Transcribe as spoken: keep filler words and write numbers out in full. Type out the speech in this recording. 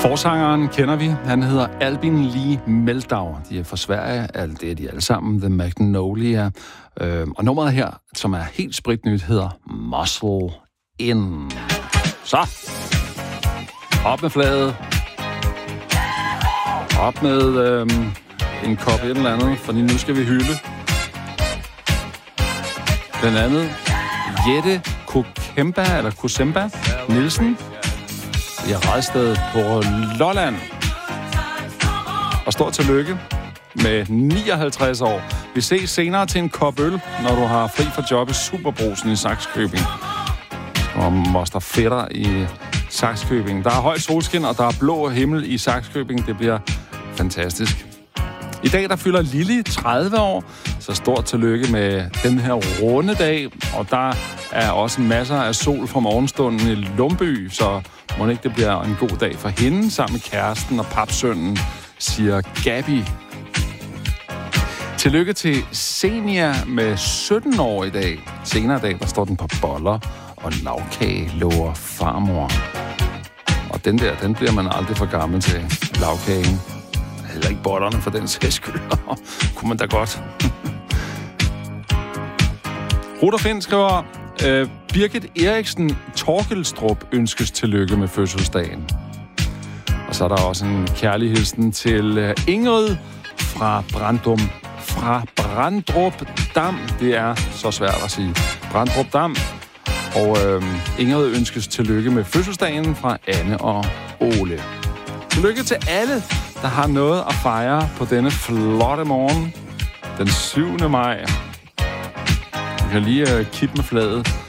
Forsangeren kender vi. Han hedder Albin Lee Meldau. De er fra Sverige. Det er de alle sammen. The Magnolia. Øh, og nummeret her, som er helt spritnyt, hedder Muscle In. Så. Op med flaget. Op med øh, en kop et eller andet, fordi nu skal vi hylde. Den anden, Jette Kokemba, eller Kosemba Nielsen. I Radsted på Lolland. Og stort tillykke med nioghalvtreds år. Vi ses senere til en kop øl, når du har fri fra job i Superbrugsen i Sakskøbing. Og moster fætter i Sakskøbing. Der er højt solskin, og der er blå himmel i Sakskøbing. Det bliver fantastisk. I dag der fylder Lili tredive år, så stort tillykke med den her runde dag. Og der er også masser af sol fra morgenstunden i Lumby, så må ikke det bliver en god dag for hende sammen med kæresten og papsønnen, siger Gabi. Tillykke til Senia med sytten år i dag. Senere i dag, der står den på boller og lavkage, lover farmor. Og den der, den bliver man aldrig for gammel til, lavkagen. Heller ikke bollerne for den sags skyld. Kunne man da godt. Ruder Finn skriver, øh, Birgit Eriksen Torkelstrup ønskes tillykke med fødselsdagen. Og så er der også en kærlig hilsen til øh, Ingrid fra Brandum. Fra Brandrup Dam. Det er så svært at sige. Brandrup Dam. Og øh, Ingrid ønskes tillykke med fødselsdagen fra Anne og Ole. Tillykke til alle, der har noget at fejre på denne flotte morgen. Den syvende maj. Vi kan lige uh, kippe med flaget.